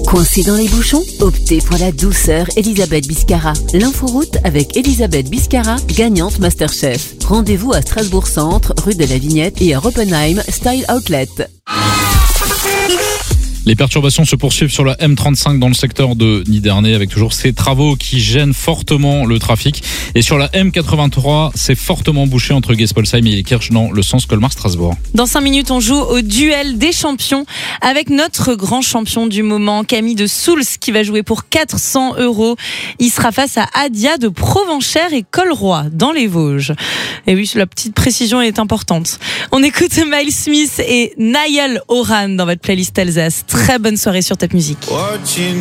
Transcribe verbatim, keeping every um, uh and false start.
Coincé dans les bouchons? Optez pour la douceur Elisabeth Biscara. L'inforoute avec Elisabeth Biscara, gagnante Masterchef. Rendez-vous à Strasbourg Centre, rue de la Vignette et à Oppenheim Style Outlet. Les perturbations se poursuivent sur la M trente-cinq dans le secteur de Nidernais avec toujours ces travaux qui gênent fortement le trafic. Et sur la M quatre-vingt-trois, c'est fortement bouché entre Gespolsheim et Kirch dans le sens Colmar-Strasbourg. Dans cinq minutes, on joue au duel des champions avec notre grand champion du moment, Camille de Souls, qui va jouer pour quatre cents euros. Il sera face à Adia de Provenchères et Colroy dans les Vosges. Et oui, la petite précision est importante. On écoute Miles Smith et Niall Horan dans votre playlist Alsace. Très bonne soirée sur Top Music.